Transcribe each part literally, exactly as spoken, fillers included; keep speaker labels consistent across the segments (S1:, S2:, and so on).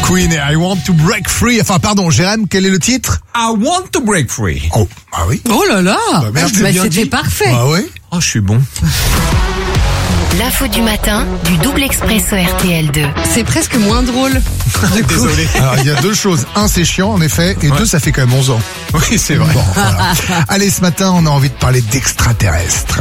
S1: Queen et I Want to Break Free. Enfin, pardon, Jérém, quel est le titre?
S2: I Want to Break Free.
S1: Oh, ah oui.
S3: Oh là là.
S1: Bah, merde,
S3: bah,
S1: bien
S3: c'était
S1: dit.
S3: parfait.
S1: Ah oui.
S2: Oh, je suis bon.
S4: L'info du matin du double expresso R T L deux.
S3: C'est presque moins drôle. Du coup.
S2: Désolé.
S1: Alors, il y a deux choses. Un, c'est chiant, en effet. Et
S2: Ouais.
S1: deux, ça fait quand même onze ans.
S2: Oui, c'est vrai.
S1: Bon, voilà. Allez, ce matin, on a envie de parler d'extraterrestres.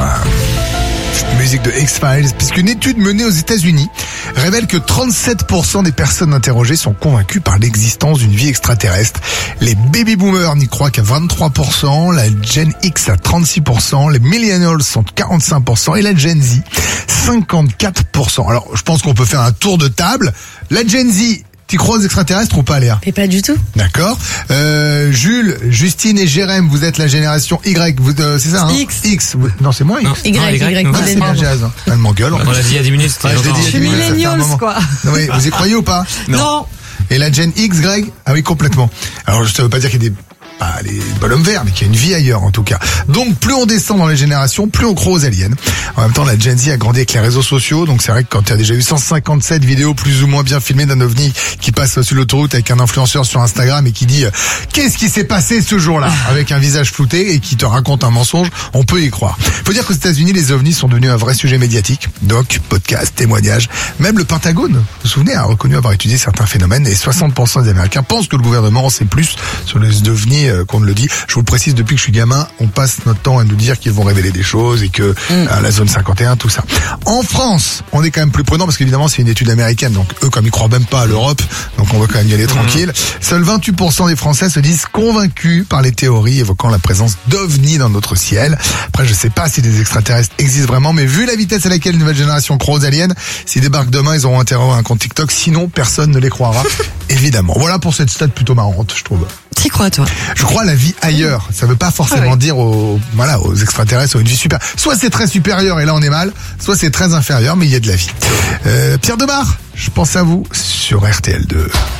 S1: Musique de X-Files, puisqu'une étude menée aux États-Unis révèle que trente-sept pour cent des personnes interrogées sont convaincues par l'existence d'une vie extraterrestre. Les baby boomers n'y croient qu'à vingt-trois pour cent, la Gen X à trente-six pour cent, les millennials sont quarante-cinq pour cent et la Gen Z cinquante-quatre pour cent. Alors, je pense qu'on peut faire un tour de table. La Gen Z, t'y crois aux extraterrestres ou pas, Léa?
S3: Et pas du tout.
S1: D'accord. Euh, Jules, Justine et Jérém, vous êtes la génération Y, vous, euh, c'est ça, hein?
S3: X.
S1: X. vous- Non, c'est moi, X.
S2: Non.
S3: Y,
S2: Non,
S3: Y,
S2: Y,
S3: Y,
S2: non.
S1: Ah, c'est
S3: millennial.
S1: bien jazz. Hein. Elle m'engueule.
S2: On l'a dit il y a dix minutes. c'était
S1: Ouais, je l'ai
S2: longtemps.
S1: dit.
S3: Je suis
S1: Ouais, ça fait un
S3: millennials,
S1: moment.
S3: quoi.
S1: Non, oui, vous y croyez ou pas?
S3: Non.
S1: Et la Gen X, Greg? Ah oui, complètement. Alors, ça veut pas dire qu'il y a des, pas les bonhommes verts, mais qu'il y a une vie ailleurs, en tout cas. Donc, plus on descend dans les générations, plus on croit aux aliens. En même temps, la Gen Z a grandi avec les réseaux sociaux, donc c'est vrai que quand tu as déjà eu cent cinquante-sept vidéos plus ou moins bien filmées d'un ovni qui passe sur l'autoroute avec un influenceur sur Instagram et qui dit euh, qu'est-ce qui s'est passé ce jour-là, avec un visage flouté et qui te raconte un mensonge, on peut y croire. Faut dire qu'aux États-Unis, les ovnis sont devenus un vrai sujet médiatique. Doc, podcast, témoignages. Même le Pentagone, vous vous souvenez, a reconnu avoir étudié certains phénomènes et soixante pour cent des Américains pensent que le gouvernement en sait plus sur les ovnis euh, qu'on ne le dit. Je vous le précise, depuis que je suis gamin, on passe notre temps à nous dire qu'ils vont révéler des choses et que euh, la zone cinquante et un, tout ça. En France, on est quand même plus prudent parce qu'évidemment c'est une étude américaine, donc eux comme ils croient même pas à l'Europe, donc on va quand même y aller tranquille. Seuls vingt-huit pour cent des Français se disent convaincus par les théories évoquant la présence d'ovnis dans notre ciel. Après, je sais pas si des extraterrestres existent vraiment, mais vu la vitesse à laquelle une nouvelle génération croit aux aliens, s'ils débarquent demain, ils auront intérêt à un compte TikTok, sinon personne ne les croira. Évidemment. Voilà pour cette stat plutôt marrante, je trouve.
S3: T'y crois, toi?
S1: Je crois à la vie ailleurs. Ça veut pas forcément
S3: Ah oui.
S1: dire aux, voilà, aux extraterrestres, aux une vie supérieure. Soit c'est très supérieur et là on est mal, soit c'est très inférieur, mais il y a de la vie. Euh, Pierre Demar, je pense à vous sur R T L deux.